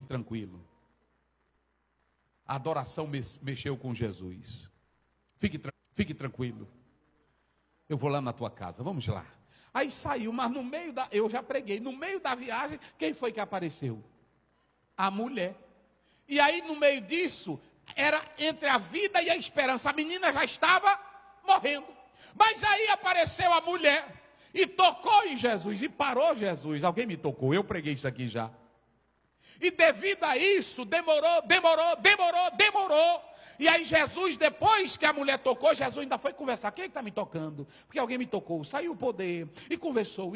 tranquilo. A adoração mexeu com Jesus. Fique tranquilo. Eu vou lá na tua casa, vamos lá. Aí saiu, mas eu já preguei, no meio da viagem, quem foi que apareceu? A mulher. E aí no meio disso, era entre a vida e a esperança. A menina já estava morrendo. Mas aí apareceu a mulher e tocou em Jesus, e parou Jesus. Alguém me tocou, eu preguei isso aqui já. E devido a isso, demorou. E aí Jesus, depois que a mulher tocou, Jesus ainda foi conversar. Quem é que está me tocando? Porque alguém me tocou. Saiu o poder. E conversou.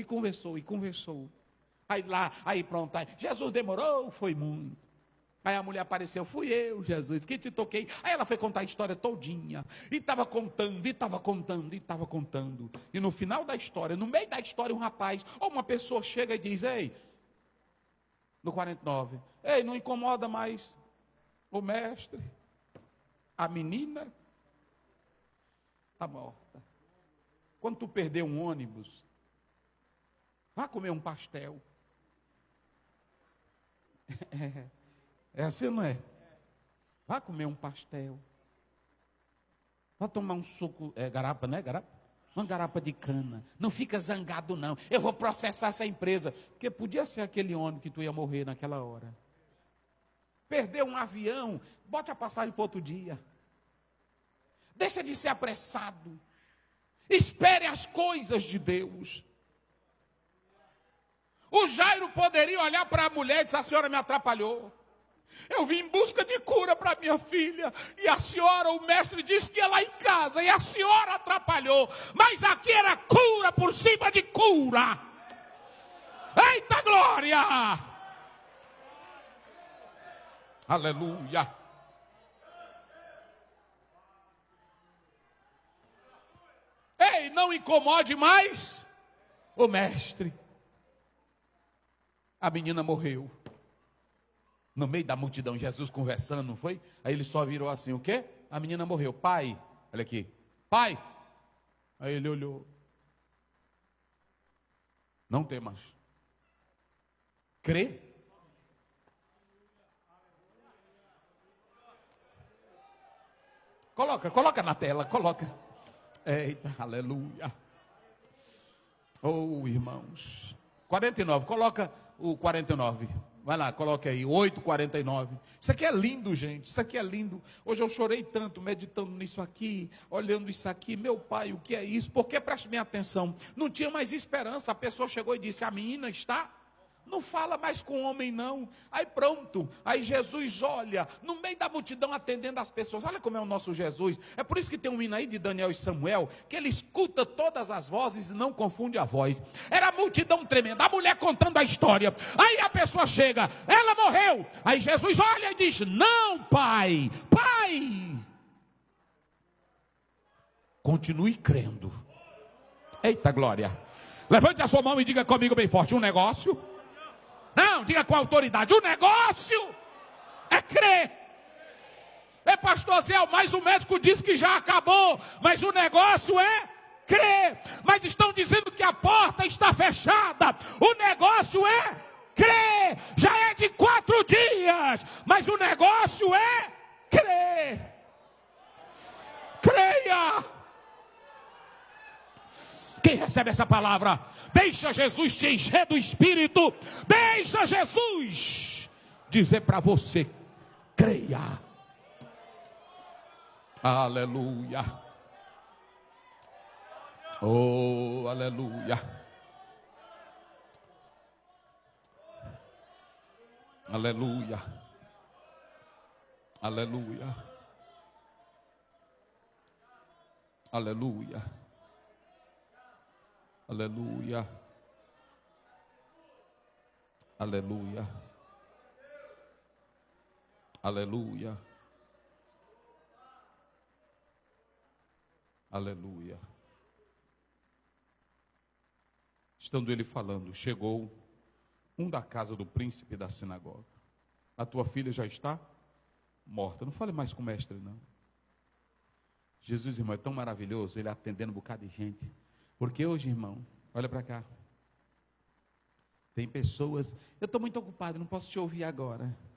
Aí pronto. Aí, Jesus demorou, foi muito. Aí a mulher apareceu, fui eu, Jesus, que te toquei. Aí ela foi contar a história todinha. E estava contando. E no final da história, no meio da história, um rapaz ou uma pessoa chega e diz, ei, no 49, ei, não incomoda mais o mestre? A menina está morta. Quando tu perder um ônibus, vá comer um pastel. É assim ou não é? Vá comer um pastel. Vá tomar um suco, garapa, né? Garapa? Uma garapa de cana. Não fica zangado não. Eu vou processar essa empresa. Porque podia ser aquele ônibus que tu ia morrer naquela hora. Perdeu um avião, bote a passagem para outro dia. Deixa de ser apressado. Espere as coisas de Deus. O Jairo poderia olhar para a mulher e dizer, a senhora me atrapalhou. Eu vim em busca de cura para minha filha. E a senhora, o mestre disse que ia lá em casa. E a senhora atrapalhou. Mas aqui era cura por cima de cura. Eita glória! Aleluia. Ei, não incomode mais o mestre. A menina morreu. No meio da multidão, Jesus conversando, não foi? Aí ele só virou assim, o quê? A menina morreu. Pai, olha aqui. Pai. Aí ele olhou. Não temas. Crê? Coloca na tela, coloca. Eita, aleluia. Oh, irmãos. 49, coloca o 49. Vai lá, coloca aí, 8:49. Isso aqui é lindo, gente, isso aqui é lindo. Hoje eu chorei tanto, meditando nisso aqui, olhando isso aqui. Meu pai, o que é isso? Porque, preste bem atenção, não tinha mais esperança. A pessoa chegou e disse, a menina está... Não fala mais com o homem não. Aí pronto, aí Jesus olha, no meio da multidão atendendo as pessoas. Olha como é o nosso Jesus. É por isso que tem um hino aí de Daniel e Samuel, que ele escuta todas as vozes e não confunde a voz. Era a multidão tremenda, a mulher contando a história. Aí a pessoa chega, ela morreu. Aí Jesus olha e diz, não pai, continue crendo. Eita glória. Levante a sua mão e diga comigo bem forte, um negócio... Não, diga com autoridade. O negócio é crer. É, pastor Zé, mas o médico disse que já acabou. Mas o negócio é crer. Mas estão dizendo que a porta está fechada. O negócio é crer. Já é de 4 dias. Mas o negócio é crer. Creia. Quem recebe essa palavra? Deixa Jesus te encher do Espírito. Deixa Jesus dizer para você, creia. Aleluia. Oh, aleluia. Aleluia. Aleluia. Aleluia. Aleluia. Aleluia. Aleluia. Aleluia. Estando ele falando, chegou um da casa do príncipe da sinagoga. A tua filha já está morta. Não fale mais com o mestre, não. Jesus, irmão, é tão maravilhoso ele atendendo um bocado de gente. Porque hoje, irmão, olha para cá. Tem pessoas, eu estou muito ocupado, não posso te ouvir agora.